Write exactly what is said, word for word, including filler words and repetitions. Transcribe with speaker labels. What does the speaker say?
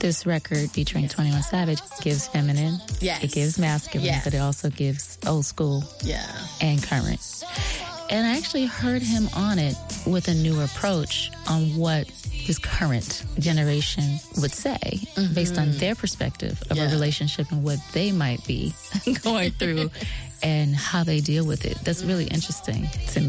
Speaker 1: this record featuring twenty-one Savage gives feminine,
Speaker 2: yes.
Speaker 1: it gives masculine,
Speaker 2: yes.
Speaker 1: but it also gives old school
Speaker 2: yeah.
Speaker 1: and current. And I actually heard him on it with a new approach on what his current generation would say mm-hmm. based on their perspective of yeah. a relationship and what they might be going through and how they deal with it. That's really interesting to me.